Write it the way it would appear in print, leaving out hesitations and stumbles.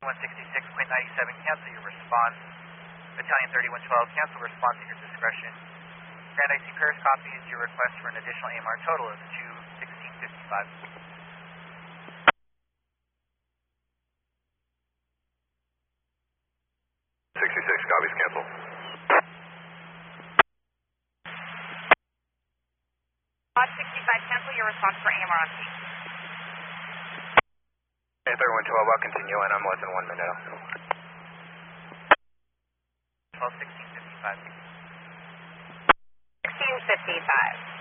166.97, cancel your response. Battalion 3112, cancel response at your discretion. Grand IC Paris copies your request for an additional AMR total of 21655. 66, copies, cancel. Pod 65, cancel your response for AMR on peak. 3112, I'll continue and I'm less than 1 minute. 121655. 1655.